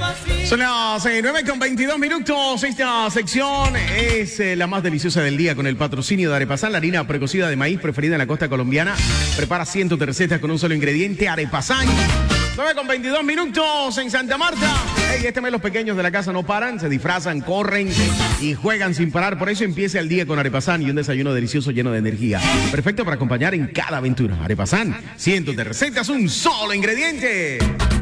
Son las 9:22. Esta sección es la más deliciosa del día con el patrocinio de Arepazán, la harina precocida de maíz preferida en la costa colombiana. Prepara cientos de recetas con un solo ingrediente, Arepazán. 9:22 en Santa Marta. Hey, este mes los pequeños de la casa no paran, se disfrazan, corren y juegan sin parar. Por eso empieza el día con Arepazán y un desayuno delicioso lleno de energía. Perfecto para acompañar en cada aventura. Arepazán, cientos de recetas, un solo ingrediente.